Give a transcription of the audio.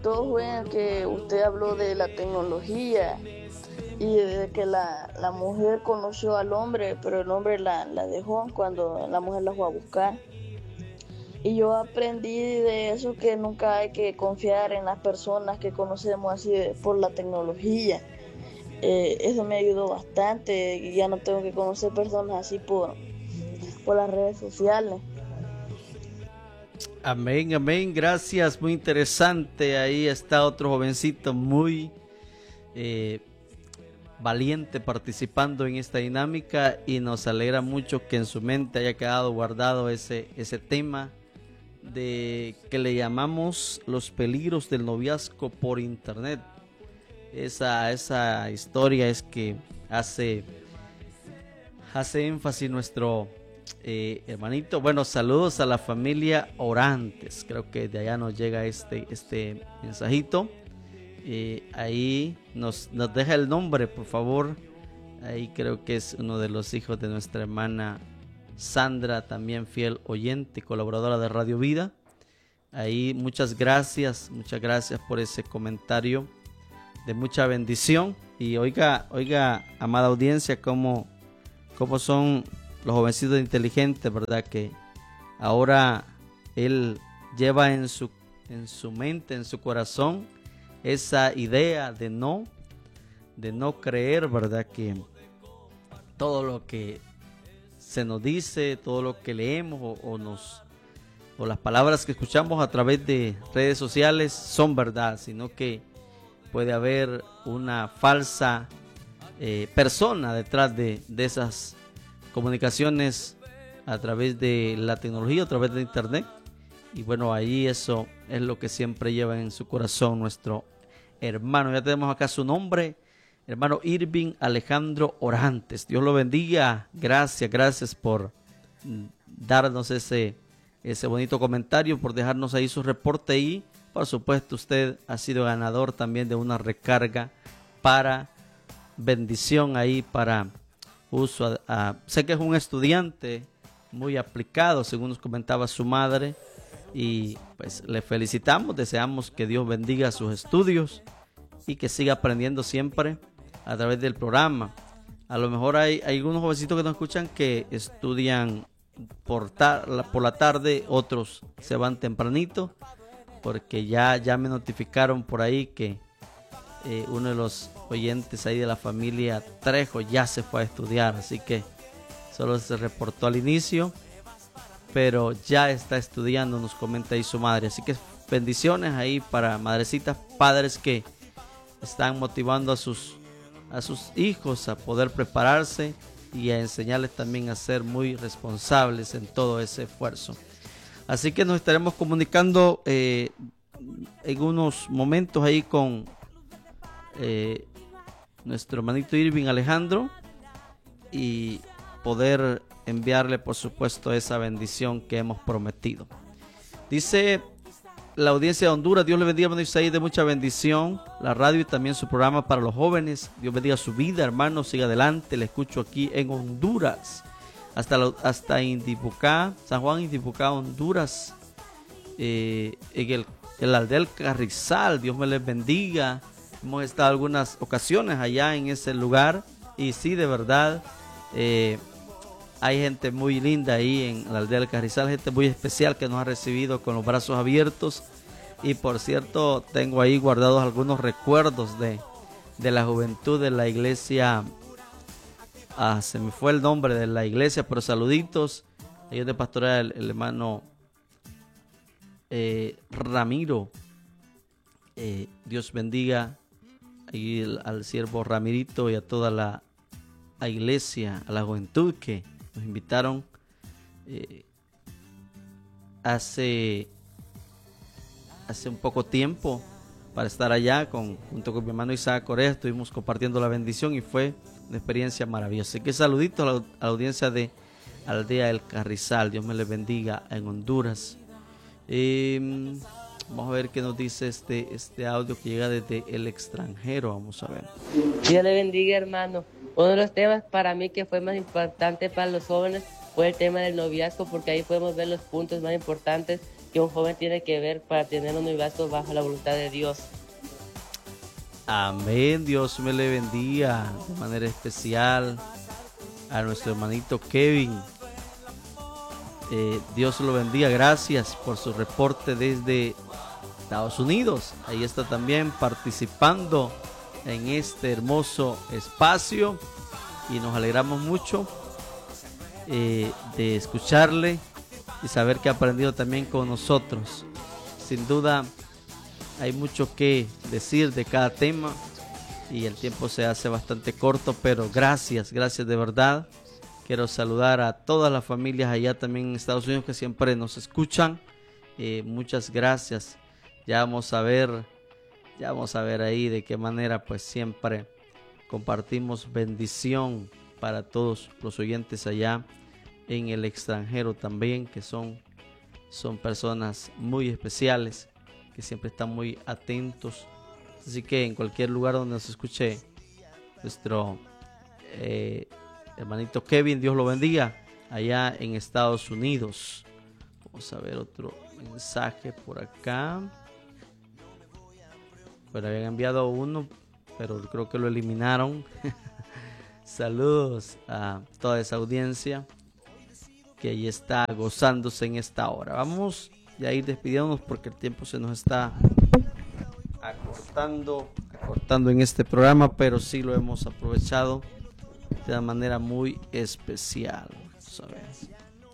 Todo fue en que usted habló de la tecnología y de que la mujer conoció al hombre, pero el hombre la dejó cuando la mujer la fue a buscar. Y yo aprendí de eso que nunca hay que confiar en las personas que conocemos así por la tecnología. Eso me ayudó bastante y ya no tengo que conocer personas así por las redes sociales. Amén, amén, gracias, muy interesante. Ahí está otro jovencito muy eh, valiente participando en esta dinámica y nos alegra mucho que en su mente haya quedado guardado ese tema de que le llamamos los peligros del noviazgo por internet. Esa historia es que hace énfasis nuestro hermanito. Bueno, saludos a la familia Orantes. Creo que de allá nos llega este mensajito. Ahí nos deja el nombre, por favor. Ahí creo que es uno de los hijos de nuestra hermana Sandra, también fiel oyente, colaboradora de Radio Vida. Ahí muchas gracias por ese comentario de mucha bendición. Y oiga, amada audiencia, cómo son los jovencitos inteligentes, ¿verdad? Que ahora él lleva en su mente, en su corazón, esa idea de no creer, ¿verdad? Que todo lo que se nos dice, todo lo que leemos o las palabras que escuchamos a través de redes sociales son verdad, sino que puede haber una falsa persona detrás de esas comunicaciones a través de la tecnología, a través de internet. Y bueno, ahí eso es lo que siempre lleva en su corazón nuestro hermano. Ya tenemos acá su nombre, hermano Irving Alejandro Orantes. Dios lo bendiga. Gracias por darnos ese bonito comentario, por dejarnos ahí su reporte. Y por supuesto usted ha sido ganador también de una recarga para bendición ahí, para uso. Sé que es un estudiante muy aplicado, según nos comentaba su madre, y pues le felicitamos, deseamos que Dios bendiga sus estudios y que siga aprendiendo siempre a través del programa. A lo mejor hay algunos jovencitos que nos escuchan que estudian por la tarde, otros se van tempranito, porque ya me notificaron por ahí que uno de los oyentes ahí de la familia Trejo ya se fue a estudiar, así que solo se reportó al inicio, pero ya está estudiando, nos comenta ahí su madre. Así que bendiciones ahí para madrecitas, padres que están motivando a sus hijos a poder prepararse y a enseñarles también a ser muy responsables en todo ese esfuerzo. Así que nos estaremos comunicando en unos momentos ahí con nuestro hermanito Irving Alejandro y poder enviarle, por supuesto, esa bendición que hemos prometido. Dice la audiencia de Honduras: Dios le bendiga, hermano Isaías, de mucha bendición la radio y también su programa para los jóvenes. Dios bendiga su vida, hermano, siga adelante. Le escucho aquí en Honduras, hasta Indibucá, San Juan Indibucá, Honduras, en el aldea Carrizal. Dios me les bendiga. Hemos estado algunas ocasiones allá en ese lugar y sí, de verdad, hay gente muy linda ahí en la aldea del Carrizal, gente muy especial que nos ha recibido con los brazos abiertos. Y por cierto, tengo ahí guardados algunos recuerdos de la juventud de la iglesia. Se me fue el nombre de la iglesia, pero saluditos. Ellos de pastoral, el hermano Ramiro. Dios bendiga ahí al siervo Ramirito y a toda la iglesia, a la juventud que nos invitaron hace un poco tiempo para estar allá junto con mi hermano Isaac Corea. Estuvimos compartiendo la bendición y fue una experiencia maravillosa. Así que saluditos a la audiencia de Aldea El Carrizal. Dios me les bendiga en Honduras. Vamos a ver qué nos dice este audio que llega desde el extranjero. Vamos a ver. Dios le bendiga, hermano. Uno de los temas para mí que fue más importante para los jóvenes fue el tema del noviazgo, porque ahí podemos ver los puntos más importantes que un joven tiene que ver para tener un noviazgo bajo la voluntad de Dios. Amén. Dios me le bendiga de manera especial a nuestro hermanito Kevin. Dios lo bendiga. Gracias por su reporte desde Estados Unidos. Ahí está también participando en este hermoso espacio y nos alegramos mucho de escucharle y saber que ha aprendido también con nosotros. Sin duda hay mucho que decir de cada tema y el tiempo se hace bastante corto, pero gracias de verdad. Quiero saludar a todas las familias allá también en Estados Unidos que siempre nos escuchan. Muchas gracias. Ya vamos a ver ahí de qué manera pues siempre compartimos bendición para todos los oyentes allá en el extranjero también, que son personas muy especiales, que siempre están muy atentos. Así que en cualquier lugar donde nos escuche nuestro hermanito Kevin, Dios lo bendiga, allá en Estados Unidos. Vamos a ver otro mensaje por acá. Bueno, habían enviado uno, pero creo que lo eliminaron. Saludos a toda esa audiencia que ahí está gozándose en esta hora. Vamos ya a ir despidiéndonos porque el tiempo se nos está acortando en este programa, pero sí lo hemos aprovechado de una manera muy especial. Vamos a ver.